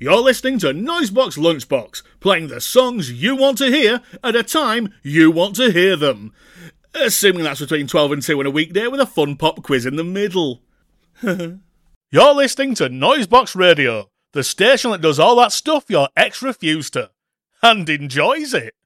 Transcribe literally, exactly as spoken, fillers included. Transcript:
You're listening to Noisebox Lunchbox, playing the songs you want to hear at a time you want to hear them. Assuming that's between twelve and two on a weekday with a fun pop quiz in the middle. You're listening to Noisebox Radio, the station that does all that stuff your ex refused to, and enjoys it.